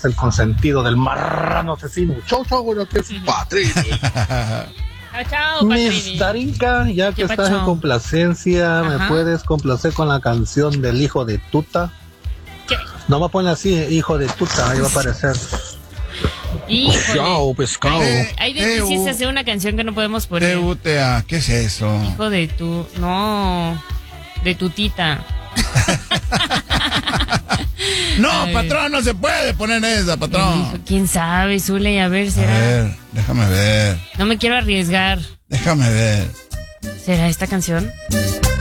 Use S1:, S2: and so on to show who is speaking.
S1: es el consentido del marrano asesino. Chau, chau, bueno, que es Patrini.
S2: Chao,
S1: Miss Darinka, ya que estás en complacencia, ¿me puedes complacer con la canción del hijo de tuta?
S2: ¿Qué?
S1: No me pone así, hijo de tuta, ahí va a aparecer.
S2: Híjole.
S1: Pescado.
S2: Hay de que sí se hace una canción que no podemos poner.
S3: TUTA, ¿qué es eso?
S2: Hijo de tu... No, de tu tita.
S3: No, patrón, no se puede poner esa, patrón.
S2: ¿Quién sabe, Zule? A ver, ¿será?
S3: A ver, déjame ver.
S2: No me quiero arriesgar.
S3: Déjame ver.
S2: ¿Será esta canción?